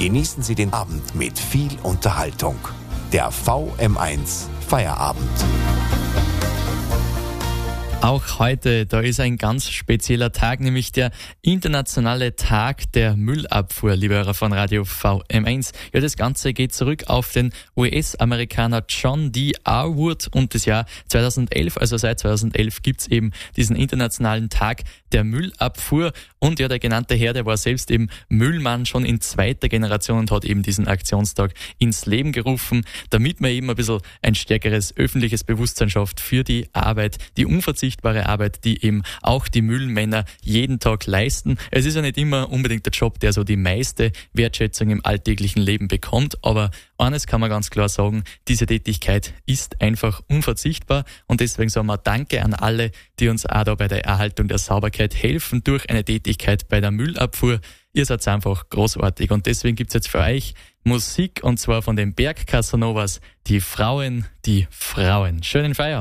Genießen Sie den Abend mit viel Unterhaltung. Der VM1 Feierabend. Auch heute, da ist ein ganz spezieller Tag, nämlich der internationale Tag der Müllabfuhr, liebe Hörer von Radio VM1. Ja, das Ganze geht zurück auf den US-Amerikaner John D. Arwood und das Jahr 2011, also seit 2011 gibt's eben diesen internationalen Tag der Müllabfuhr. Und ja, der genannte Herr, der war selbst eben Müllmann schon in zweiter Generation und hat eben diesen Aktionstag ins Leben gerufen, damit man eben ein bisschen ein stärkeres öffentliches Bewusstsein schafft für die Arbeit, die unverzichtbare Arbeit, die eben auch die Müllmänner jeden Tag leisten. Es ist ja nicht immer unbedingt der Job, der so die meiste Wertschätzung im alltäglichen Leben bekommt, aber eines kann man ganz klar sagen, diese Tätigkeit ist einfach unverzichtbar und deswegen sagen wir Danke an alle, die uns auch da bei der Erhaltung der Sauberkeit helfen durch eine Tätigkeit bei der Müllabfuhr. Ihr seid einfach großartig und deswegen gibt's jetzt für euch Musik und zwar von den Berg Casanovas, die Frauen, die Frauen. Schönen Feierabend.